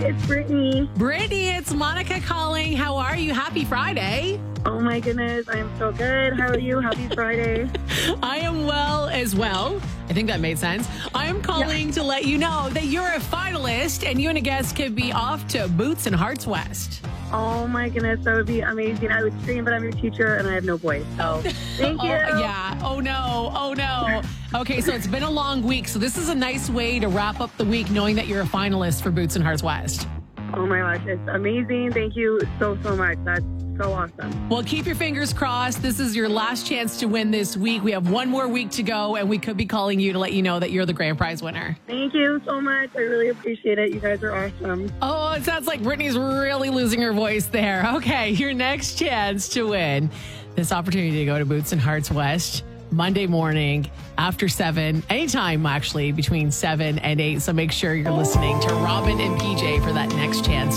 it's Brittany. Brittany, it's Monica calling. How are you? Happy Friday. Oh my goodness, I am so good. How are you? Happy Friday. I am well as well. I think that made sense. I am calling to let you know that you're a finalist and you and a guest could be off to Boots and Hearts West. Oh my goodness, that would be amazing. I would scream, but I'm your teacher and I have no voice. So thank you. Yeah. Oh no. Oh no. Okay, so it's been a long week. So this is a nice way to wrap up the week knowing that you're a finalist for Boots and Hearts West. Oh my gosh, it's amazing. Thank you so much. That's so awesome. Well, keep your fingers crossed. This is your last chance to win this week. We have one more week to go, and we could be calling you to let you know that you're the grand prize winner. Thank you so much. I really appreciate it. You guys are awesome. Oh, it sounds like Brittany's really losing her voice there. Okay, your next chance to win this opportunity to go to Boots and Hearts West Monday morning after 7, anytime actually between 7 and 8. So make sure you're listening to Robin and PJ for that next chance